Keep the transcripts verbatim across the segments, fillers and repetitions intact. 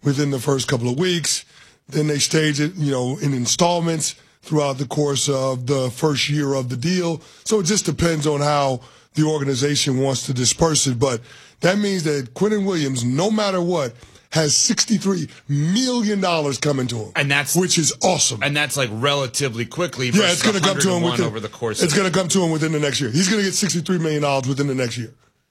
within the first couple of weeks. Then they stage it, you know, in installments throughout the course of the first year of the deal. So it just depends on how the organization wants to disperse it. But that means that Quinnen Williams, no matter what, has sixty-three million dollars coming to him, and that's which is awesome. And that's like relatively quickly. Yeah, it's going to come to him within, over the course. It's going to come to him within the next year. He's going to get sixty-three million dollars within the next year.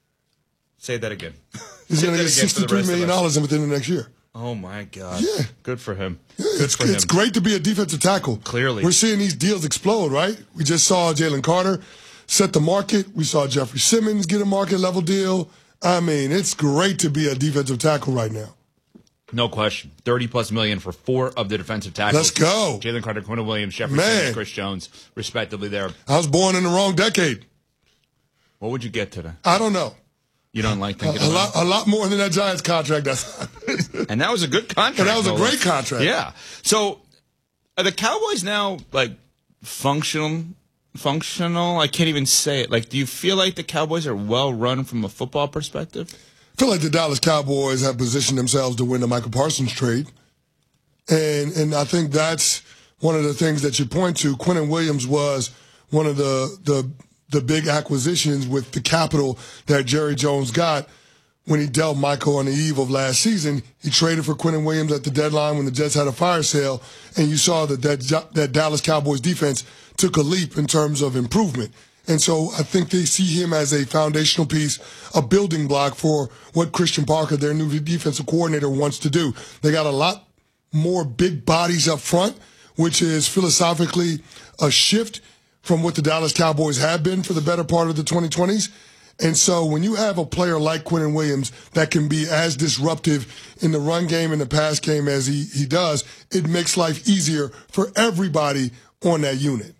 Say that again. He's going to get sixty-three million dollars within the next year. Oh my God! Yeah, good for him. Yeah, good it's, for him. It's great to be a defensive tackle. Clearly, we're seeing these deals explode. Right? We just saw Jalen Carter set the market. We saw Jeffrey Simmons get a market level deal. I mean, it's great to be a defensive tackle right now. No question. thirty plus million for four of the defensive tackles. Let's go. Jalen Carter, Quinnen Williams, Jeffrey Man. Simmons, Chris Jones, respectively there. I was born in the wrong decade. What would you get today? I don't know. You don't like thinking a, a about lot, a lot more than that Giants contract. That's and that was a good contract. And that was a no great less. contract. Yeah. So are the Cowboys now like functional? Functional? I can't even say it. Like, do you feel like the Cowboys are well run from a football perspective? I feel like the Dallas Cowboys have positioned themselves to win the Michael Parsons trade. And and I think that's one of the things that you point to. Quinnen Williams was one of the the the big acquisitions with the capital that Jerry Jones got when he dealt Michael on the eve of last season. He traded for Quinnen Williams at the deadline when the Jets had a fire sale, and you saw that that, that Dallas Cowboys defense took a leap in terms of improvement. And so I think they see him as a foundational piece, a building block for what Christian Parker, their new defensive coordinator, wants to do. They got a lot more big bodies up front, which is philosophically a shift from what the Dallas Cowboys have been for the better part of the twenty twenties. And so when you have a player like Quinnen Williams that can be as disruptive in the run game and the pass game as he, he does, it makes life easier for everybody on that unit.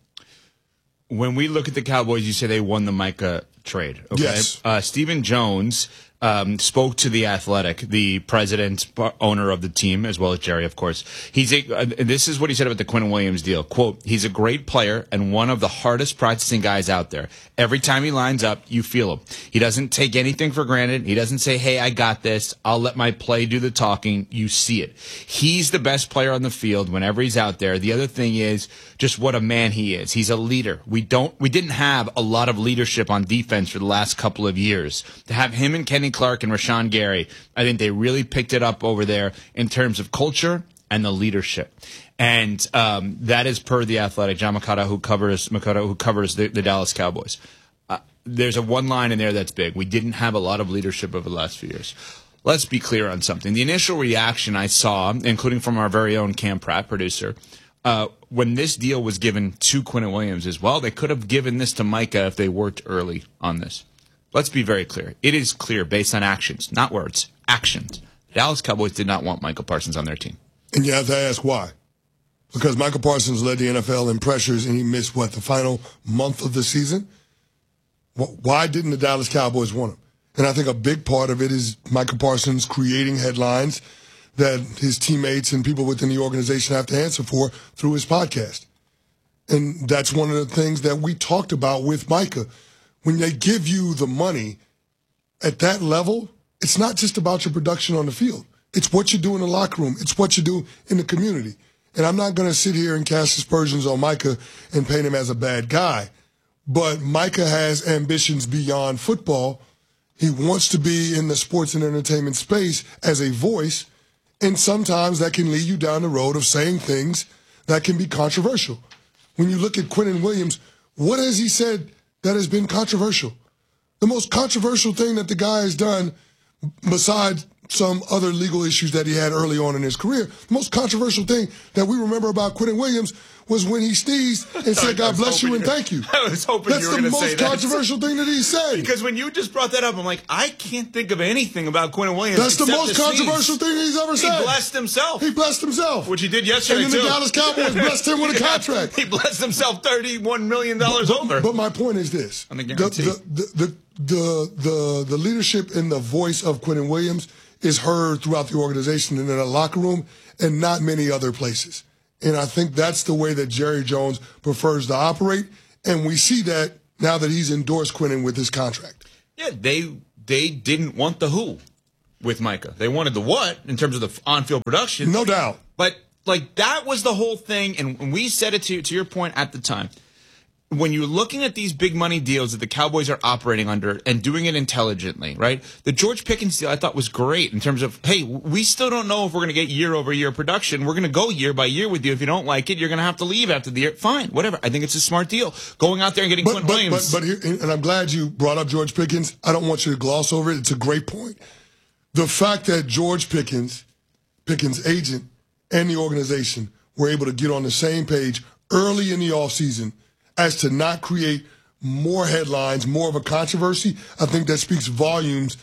When we look at the Cowboys, you say they won the Micah trade. Okay? Yes. Uh, Stephen Jones um, spoke to The Athletic, the president, owner of the team, as well as Jerry, of course. He's a, uh, this is what he said about the Quinnen Williams deal. Quote, he's a great player and one of the hardest practicing guys out there. Every time he lines up, you feel him. He doesn't take anything for granted. He doesn't say, hey, I got this. I'll let my play do the talking. You see it. He's the best player on the field whenever he's out there. The other thing is just what a man he is. He's a leader. We don't, we didn't have a lot of leadership on defense for the last couple of years. To have him and Kenny Clark and Rashawn Gary, I think they really picked it up over there in terms of culture and the leadership. And um, that is per The Athletic, John Makata, who covers Makata, who covers the, the Dallas Cowboys. Uh, there's a one line in there that's big. We didn't have a lot of leadership over the last few years. Let's be clear on something. The initial reaction I saw, including from our very own Cam Pratt producer, uh, when this deal was given to Quinnen Williams is, well, they could have given this to Micah if they worked early on this. Let's be very clear. It is clear based on actions, not words, actions. The Dallas Cowboys did not want Michael Parsons on their team. And you have to ask why. Because Michael Parsons led the N F L in pressures and he missed, what, the final month of the season? Why didn't the Dallas Cowboys want him? And I think a big part of it is Michael Parsons creating headlines that his teammates and people within the organization have to answer for through his podcast. And that's one of the things that we talked about with Micah. When they give you the money at that level, it's not just about your production on the field. It's what you do in the locker room. It's what you do in the community. And I'm not going to sit here and cast aspersions on Micah and paint him as a bad guy. But Micah has ambitions beyond football. He wants to be in the sports and entertainment space as a voice. And sometimes that can lead you down the road of saying things that can be controversial. When you look at Quinnen Williams, what has he said that has been controversial? The most controversial thing that the guy has done, besides some other legal issues that he had early on in his career, the most controversial thing that we remember about Quinnen Williams was when he sneezed and said, God bless you and thank you. I was hoping That's you were going to say that. That's the most controversial thing that he said. Because when you just brought that up, I'm like, I can't think of anything about Quinnen Williams. That's the most the controversial thing he's ever said. He blessed himself. He blessed himself. Which he did yesterday, and then too. the Dallas Cowboys blessed him with a contract. He blessed himself thirty-one million dollars but, over. But my point is this. On the guarantee. The, the, the, the, the, the leadership and the voice of Quinnen Williams is heard throughout the organization and in the locker room and not many other places. And I think that's the way that Jerry Jones prefers to operate. And we see that now that he's endorsed Quinnen with his contract. Yeah, they they didn't want the who. with Micah. They wanted the what in terms of the on-field production. No doubt. But, like, that was the whole thing, and we said it to, to your point at the time. When you're looking at these big money deals that the Cowboys are operating under and doing it intelligently, right? The George Pickens deal I thought was great in terms of, hey, we still don't know if we're going to get year over year production. We're going to go year by year with you. If you don't like it, you're going to have to leave after the year. Fine, whatever. I think it's a smart deal. Going out there and getting but, Quentin but, Williams. But, but here, and I'm glad you brought up George Pickens. I don't want you to gloss over it. It's a great point. The fact that George Pickens, Pickens' agent, and the organization were able to get on the same page early in the offseason as to not create more headlines, more of a controversy, I think that speaks volumes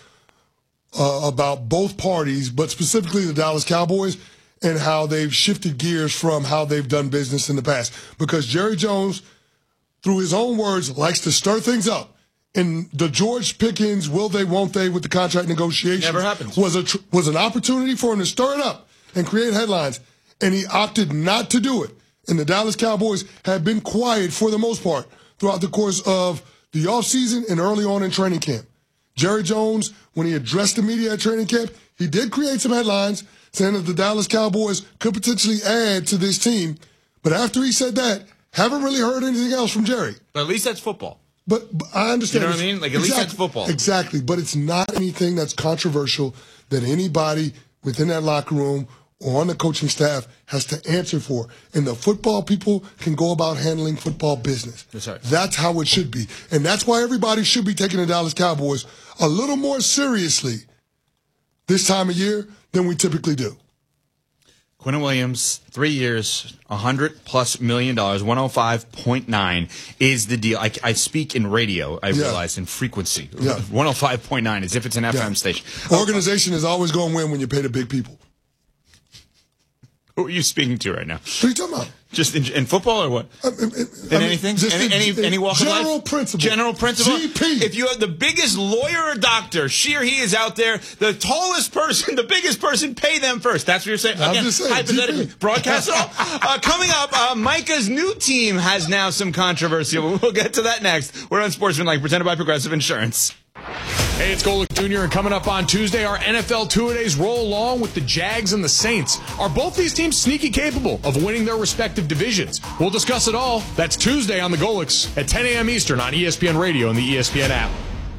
uh, about both parties, but specifically the Dallas Cowboys and how they've shifted gears from how they've done business in the past. Because Jerry Jones, through his own words, likes to stir things up. And the George Pickens, will they, won't they, with the contract negotiations Never happens. was a tr- was an opportunity for him to stir it up and create headlines, and he opted not to do it. And the Dallas Cowboys have been quiet for the most part throughout the course of the offseason and early on in training camp. Jerry Jones, when he addressed the media at training camp, he did create some headlines saying that the Dallas Cowboys could potentially add to this team. But after he said that, haven't really heard anything else from Jerry. But at least that's football. But, but I understand. You know what I mean? Like, at exactly, least that's football. Exactly. But it's not anything that's controversial that anybody within that locker room or on the coaching staff has to answer for. And the football people can go about handling football business. That's right. That's how it should be. And that's why everybody should be taking the Dallas Cowboys a little more seriously this time of year than we typically do. Quentin Williams, three years, one hundred plus million dollars, one oh five point nine is the deal. I, I speak in radio, I yeah. realize, in frequency. Yeah. one oh five point nine, as if it's an F M yeah. station. Organization is always going to win when you pay the big people. Who are you speaking to right now? What are you talking about? Just in, in football or what? I mean, in I mean, anything? Just any, in, any, in any walk of life? General principle. General principle. G P. If you have the biggest lawyer or doctor, she or he is out there, the tallest person, the biggest person, pay them first. That's what you're saying? I'm Again, just saying, hypothetically. G P. Broadcast it all. Uh, coming up, uh, Micah's new team has now some controversy. We'll get to that next. We're on Sportsmanlike, presented by Progressive Insurance. Hey, it's Golick Junior, and coming up on Tuesday, our N F L two-a-days roll along with the Jags and the Saints. Are both these teams sneaky capable of winning their respective divisions? We'll discuss it all. That's Tuesday on the Golicks at ten a.m. Eastern on E S P N Radio and the E S P N app.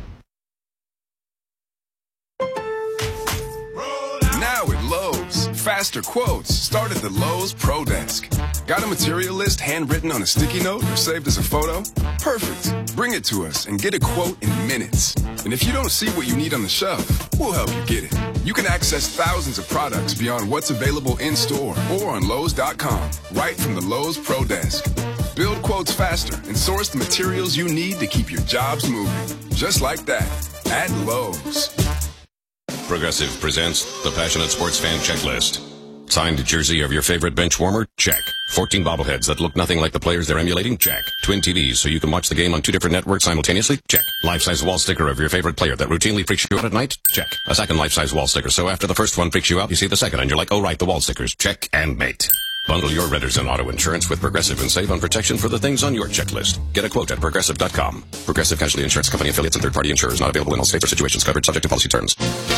Now at Lowe's, faster quotes start at the Lowe's Pro Desk. Got a material list handwritten on a sticky note or saved as a photo? Perfect. Bring it to us and get a quote in minutes. And if you don't see what you need on the shelf, we'll help you get it. You can access thousands of products beyond what's available in-store or on Lowe's dot com, right from the Lowe's Pro Desk. Build quotes faster and source the materials you need to keep your jobs moving. Just like that, at Lowe's. Progressive presents the Passionate Sports Fan Checklist. Signed jersey of your favorite bench warmer? Check. fourteen bobbleheads that look nothing like the players they're emulating? Check. Twin T Vs so you can watch the game on two different networks simultaneously? Check. Life-size wall sticker of your favorite player that routinely freaks you out at night? Check. A second life-size wall sticker so after the first one freaks you out, you see the second and you're like, oh right, the wall stickers. Check and mate. Bundle your renters and auto insurance with Progressive and save on protection for the things on your checklist. Get a quote at Progressive dot com. Progressive Casualty Insurance Company affiliates and third-party insurers not available in all states or situations covered subject to policy terms.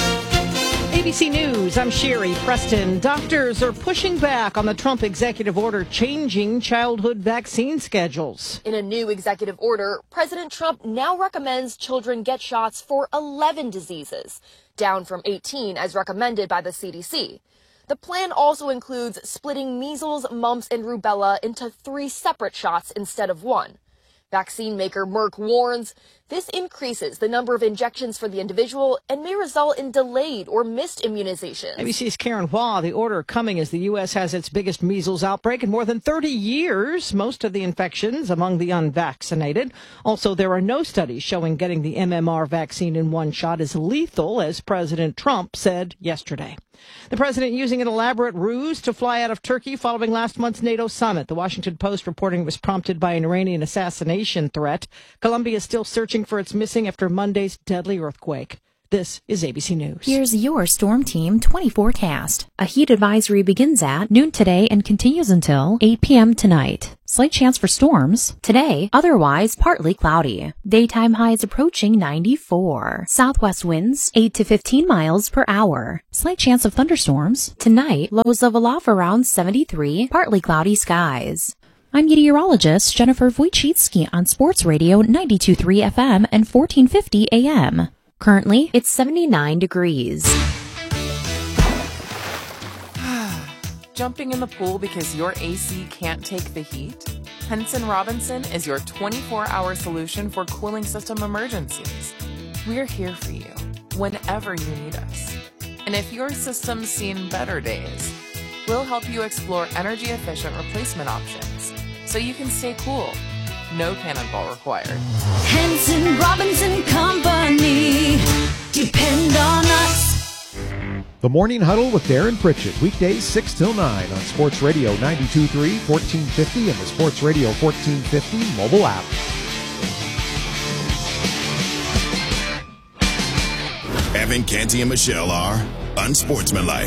A B C News, I'm Sherry Preston. Doctors are pushing back on the Trump executive order changing childhood vaccine schedules. In a new executive order, President Trump now recommends children get shots for eleven diseases, down from eighteen as recommended by the C D C. The plan also includes splitting measles, mumps, and rubella into three separate shots instead of one. Vaccine maker Merck warns this increases the number of injections for the individual and may result in delayed or missed immunizations. A B C's Karen Hua, the order coming as the U S has its biggest measles outbreak in more than thirty years, most of the infections among the unvaccinated. Also, there are no studies showing getting the M M R vaccine in one shot is lethal, as President Trump said yesterday. The president using an elaborate ruse to fly out of Turkey following last month's NATO summit. The Washington Post reporting it was prompted by an Iranian assassination threat. Colombia is still searching for its missing after Monday's deadly earthquake. This is A B C News. Here's your Storm Team twenty forecast. A heat advisory begins at noon today and continues until eight p.m. tonight. Slight chance for storms. Today, otherwise partly cloudy. Daytime highs approaching ninety-four. Southwest winds eight to fifteen miles per hour. Slight chance of thunderstorms. Tonight, lows level off around seventy-three. Partly cloudy skies. I'm meteorologist Jennifer Wojcicki on Sports Radio ninety-two point three F M and fourteen fifty A M. Currently, it's seventy-nine degrees. Jumping in the pool because your A C can't take the heat? Henson Robinson is your twenty-four hour solution for cooling system emergencies. We're here for you whenever you need us. And if your system's seen better days, we'll help you explore energy-efficient replacement options so you can stay cool. No cannonball required. Henson Robinson Company. Depend on us. The Morning Huddle with Darren Pritchett. Weekdays six till nine on Sports Radio ninety-two point three, fourteen fifty, and the Sports Radio fourteen fifty mobile app. Evan, Canty, and Michelle are unsportsmanlike.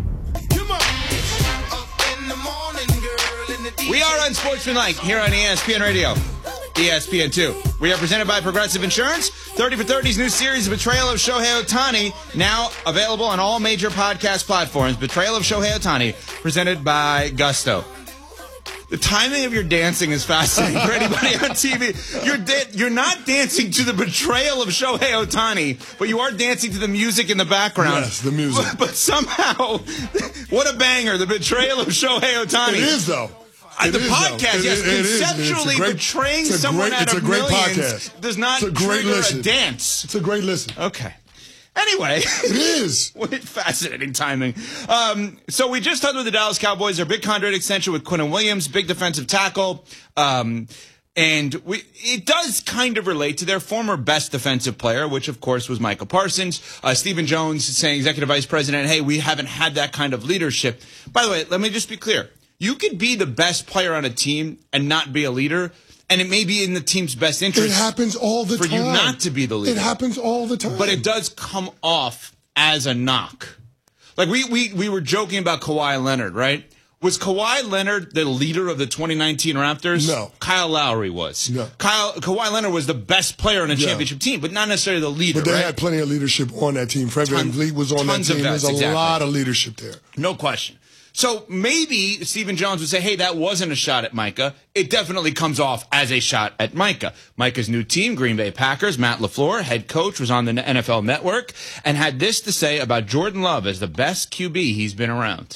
We are unsportsmanlike here on E S P N Radio, E S P N two. We are presented by Progressive Insurance. thirty for thirty's new series, Betrayal of Shohei Ohtani, now available on all major podcast platforms. Betrayal of Shohei Ohtani, presented by Gusto. The timing of your dancing is fascinating for anybody on T V. You're da- you're not dancing to the betrayal of Shohei Ohtani, but you are dancing to the music in the background. Yes, the music. But, but somehow, what a banger, the betrayal of Shohei Ohtani. It is, though. Uh, the is, podcast, it, yes, it, it conceptually is. Great, betraying it's a someone great, out it's of a great millions podcast. does not it's a great trigger listen. a dance. It's a great listen. Okay. Anyway. It is. What fascinating timing. Um, so we just talked with the Dallas Cowboys, their big contract extension with Quinnen Williams, big defensive tackle. Um, and we, it does kind of relate to their former best defensive player, which, of course, was Micah Parsons. Uh, Stephen Jones saying, executive vice president, hey, we haven't had that kind of leadership. By the way, let me just be clear. You could be the best player on a team and not be a leader, and it may be in the team's best interest. It happens all the for time. you not to be the leader. It happens all the time. But it does come off as a knock. Like, we, we, we were joking about Kawhi Leonard, right? Was Kawhi Leonard the leader of the twenty nineteen Raptors? No. Kyle Lowry was. No. Kyle, Kawhi Leonard was the best player on a Yeah. championship team, but not necessarily the leader, But they right? had plenty of leadership on that team. Fred Van Vliet was on that tons of team. vets, There's a exactly. lot of leadership there. No question. So maybe Stephen Jones would say, hey, that wasn't a shot at Micah. It definitely comes off as a shot at Micah. Micah's new team, Green Bay Packers, Matt LaFleur, head coach, was on the N F L Network and had this to say about Jordan Love as the best Q B he's been around.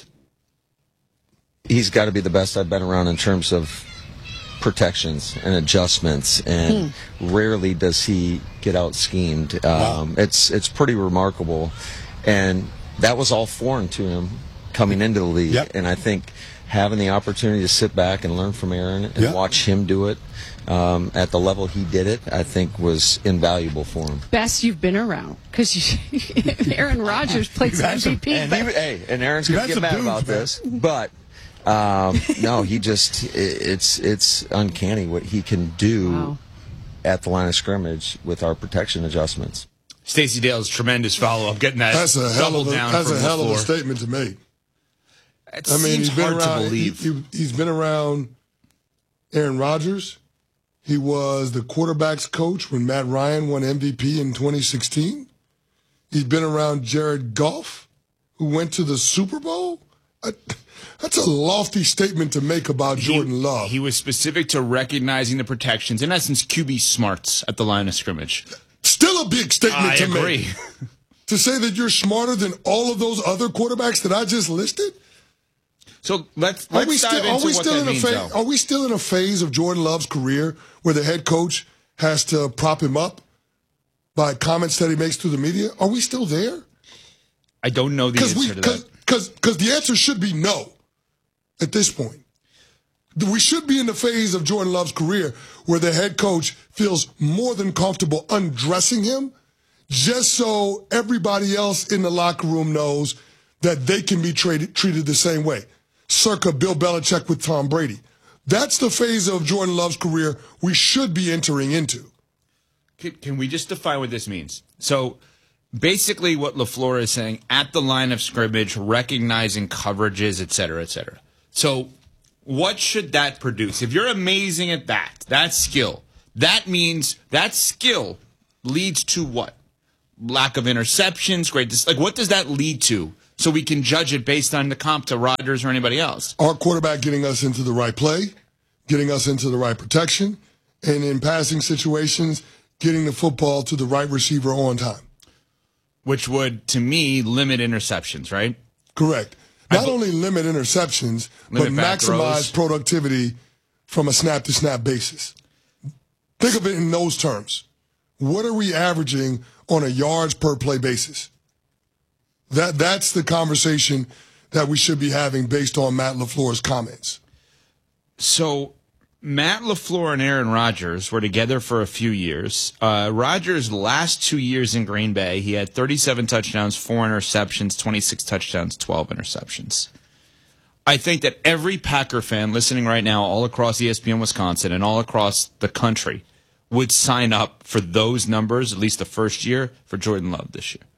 He's got to be the best I've been around in terms of protections and adjustments, and hmm. rarely does he get out schemed. Um, wow. It's it's pretty remarkable, and that was all foreign to him coming into the league. Yep. And I think having the opportunity to sit back and learn from Aaron and yep. watch him do it um, at the level he did it, I think was invaluable for him. Best you've been around, because Aaron Rodgers played some M V P. And, he, hey, and Aaron's going to get mad dudes, about man. this, but um, no, he just it, it's it's uncanny what he can do wow. at the line of scrimmage with our protection adjustments. Stacey Dale's tremendous follow-up, getting that that's a hell of a, down that's from a hell of a floor. statement to make. It I mean, seems he's been hard around, to believe. He, he, he's been around Aaron Rodgers. He was the quarterback's coach when Matt Ryan won M V P in twenty sixteen. He's been around Jared Goff, who went to the Super Bowl. I, that's a lofty statement to make about he, Jordan Love. He was specific to recognizing the protections, in essence, Q B smarts at the line of scrimmage. Still a big statement I to agree. make. To say that you're smarter than all of those other quarterbacks that I just listed? So let's, let's are we dive still, into are we what still that in a means, phase, though. Are we still in a phase of Jordan Love's career where the head coach has to prop him up by comments that he makes to the media? Are we still there? I don't know the answer we, to that. Because the answer should be no at this point. We should be in the phase of Jordan Love's career where the head coach feels more than comfortable undressing him just so everybody else in the locker room knows that they can be treated, treated the same way. Circa Bill Belichick with Tom Brady. That's the phase of Jordan Love's career we should be entering into. Can, can we just define what this means? So basically what LaFleur is saying, at the line of scrimmage, recognizing coverages, et cetera, et cetera. So what should that produce? If you're amazing at that, that skill, that means that skill leads to what? Lack of interceptions, great. Like, what does that lead to? So we can judge it based on the comp to Rodgers or anybody else. Our quarterback getting us into the right play, getting us into the right protection, and in passing situations, getting the football to the right receiver on time. Which would, to me, limit interceptions, right? Correct. Not only limit interceptions, Limit but back maximize throws. productivity from a snap-to-snap basis. Think of it in those terms. What are we averaging on a yards per play basis? That That's the conversation that we should be having based on Matt LaFleur's comments. So Matt LaFleur and Aaron Rodgers were together for a few years. Uh, Rodgers' last two years in Green Bay, he had thirty-seven touchdowns, four interceptions, twenty-six touchdowns, twelve interceptions. I think that every Packer fan listening right now all across E S P N Wisconsin and all across the country would sign up for those numbers, at least the first year, for Jordan Love this year.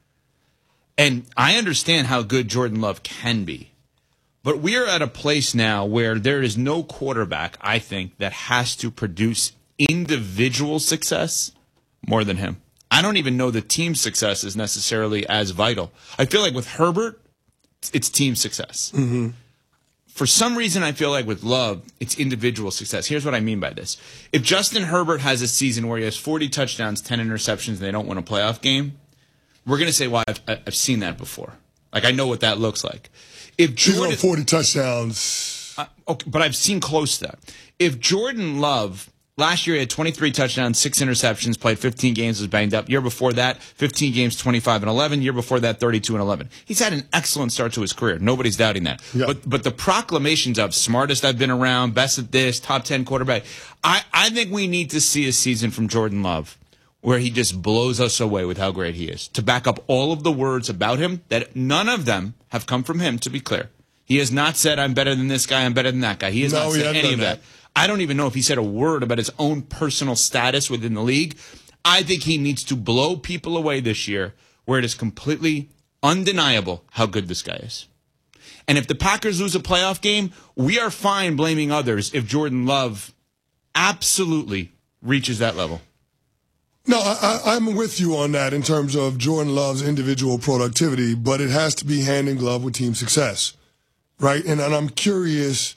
And I understand how good Jordan Love can be. But we are at a place now where there is no quarterback, I think, that has to produce individual success more than him. I don't even know the team success is necessarily as vital. I feel like with Herbert, it's team success. Mm-hmm. For some reason, I feel like with Love, it's individual success. Here's what I mean by this. If Justin Herbert has a season where he has forty touchdowns, ten interceptions, and they don't win a playoff game, we're going to say, well, I've, I've seen that before. Like, I know what that looks like. If Jordan, He's on forty touchdowns. Uh, okay, but I've seen close to that. If Jordan Love, last year he had twenty-three touchdowns, six interceptions, played fifteen games, was banged up. Year before that, fifteen games, twenty-five and eleven. Year before that, thirty-two and eleven. He's had an excellent start to his career. Nobody's doubting that. Yep. But but the proclamations of smartest I've been around, best at this, top ten quarterback, I, I think we need to see a season from Jordan Love where he just blows us away with how great he is, to back up all of the words about him that none of them have come from him, to be clear. He has not said, I'm better than this guy, I'm better than that guy. He has No, not he said hasn't any of done that. that. I don't even know if he said a word about his own personal status within the league. I think he needs to blow people away this year where it is completely undeniable how good this guy is. And if the Packers lose a playoff game, we are fine blaming others if Jordan Love absolutely reaches that level. No, I, I'm with you on that in terms of Jordan Love's individual productivity, but it has to be hand in glove with team success, right? And, and I'm curious.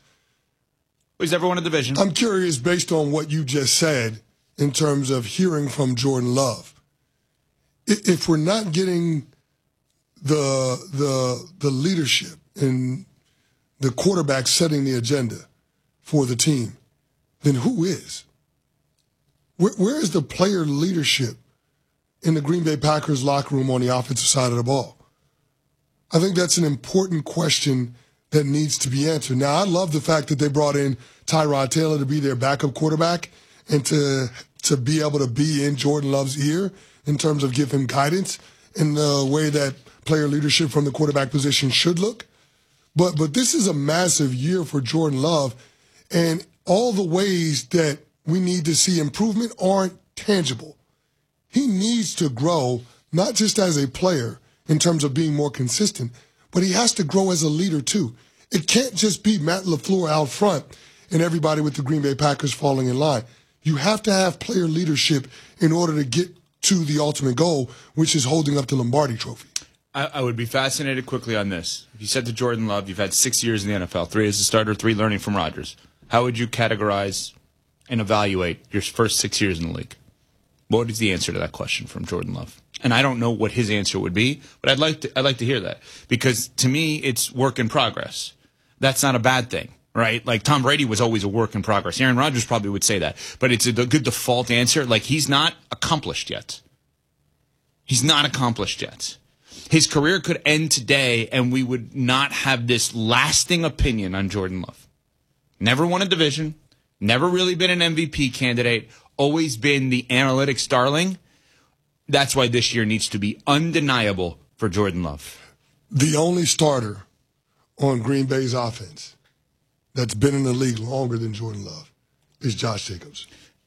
He's never won a division. I'm curious based on what you just said in terms of hearing from Jordan Love. If we're not getting the the the leadership and the quarterback setting the agenda for the team, then who is? Where, where is the player leadership in the Green Bay Packers locker room on the offensive side of the ball? I think that's an important question that needs to be answered. Now, I love the fact that they brought in Tyrod Taylor to be their backup quarterback and to to be able to be in Jordan Love's ear in terms of give him guidance in the way that player leadership from the quarterback position should look. But but this is a massive year for Jordan Love, and all the ways that we need to see improvement aren't tangible. He needs to grow, not just as a player in terms of being more consistent, but he has to grow as a leader too. It can't just be Matt LaFleur out front and everybody with the Green Bay Packers falling in line. You have to have player leadership in order to get to the ultimate goal, which is holding up the Lombardi Trophy. I, I would be fascinated quickly on this. If you said to Jordan Love, you've had six years in the N F L, three as a starter, three learning from Rodgers. How would you categorize and evaluate your first six years in the league? What is the answer to that question from Jordan Love? And I don't know what his answer would be, but I'd like to I'd like to hear that, because to me it's work in progress. That's not a bad thing, right? Like Tom Brady was always a work in progress. Aaron Rodgers probably would say that, but it's a good default answer. Like, he's not accomplished yet. He's not accomplished yet. His career could end today, and we would not have this lasting opinion on Jordan Love. Never won a division, never really been an M V P candidate, always been the analytics darling. That's why this year needs to be undeniable for Jordan Love. The only starter on Green Bay's offense that's been in the league longer than Jordan Love is Josh Jacobs.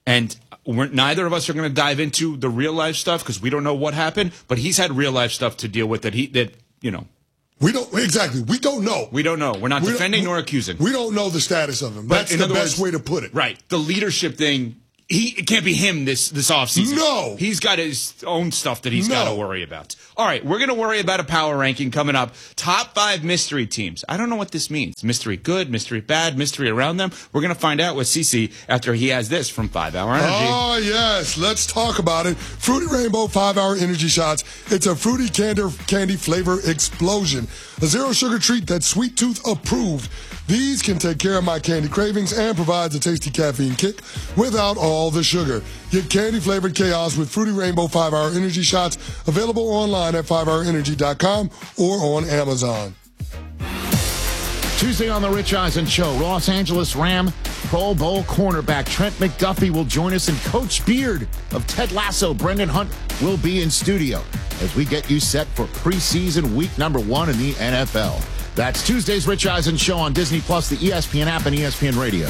And we're, neither of us are going to dive into the real life stuff because we don't know what happened. But he's had real life stuff to deal with that he that you know. We don't exactly. We don't know. We don't know. We're not we defending nor accusing. We don't know the status of him. But That's in the other best words, way to put it. Right. The leadership thing. He it can't be him this this offseason. No. He's got his own stuff that he's No. got to worry about. All right, we're going to worry about a power ranking coming up. Top five mystery teams. I don't know what this means. Mystery good, mystery bad, mystery around them. We're going to find out with Cece after he has this from five hour Energy. Oh, yes. Let's talk about it. Fruity Rainbow five hour Energy Shots. It's a fruity candy, candy flavor explosion. A zero sugar treat that's Sweet Tooth approved. These can take care of my candy cravings and provides a tasty caffeine kick without all the sugar. Get candy-flavored chaos with Fruity Rainbow five hour Energy Shots, available online at five hour energy dot com or on Amazon. Tuesday on the Rich Eisen Show, Los Angeles Ram Pro Bowl cornerback Trent McDuffie will join us, and Coach Beard of Ted Lasso, Brendan Hunt, will be in studio as we get you set for preseason week number one in the N F L. That's Tuesday's Rich Eisen Show on Disney Plus, the E S P N app, and E S P N Radio.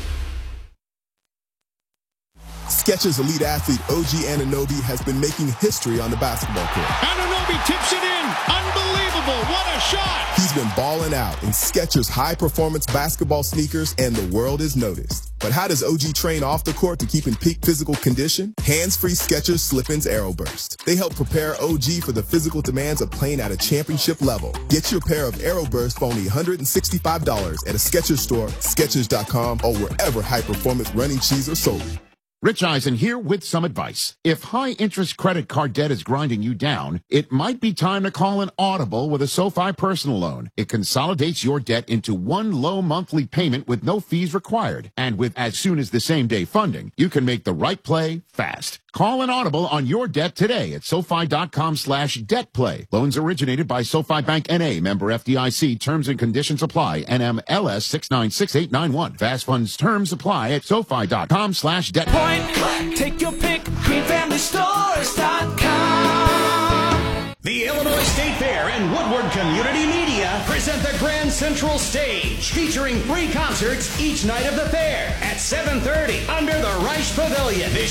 Skechers elite athlete O G Anunoby has been making history on the basketball court. Anunoby tips it in. Unbelievable. What a shot. He's been balling out in Skechers high-performance basketball sneakers, and the world is noticed. But how does O G train off the court to keep in peak physical condition? Hands-free Skechers Slip-ins Aeroburst. They help prepare O G for the physical demands of playing at a championship level. Get your pair of Aeroburst for only one hundred sixty-five dollars at a Skechers store, Skechers dot com, or wherever high-performance running shoes are sold. Rich Eisen here with some advice. If high-interest credit card debt is grinding you down, it might be time to call an Audible with a SoFi personal loan. It consolidates your debt into one low monthly payment with no fees required. And with as soon as the same day funding, you can make the right play fast. Call an Audible on your debt today at SoFi dot com slash debt play. Loans originated by SoFi Bank N A, member F D I C. Terms and conditions apply. N M L S six nine six eight nine one. Fast funds terms apply at SoFi dot com slash debt play. Point click, take your pick, green family stores dot com. The Illinois State Fair and Woodward Community Media present the Grand Central Stage, featuring free concerts each night of the fair at seven thirty under the Reich Pavilion. This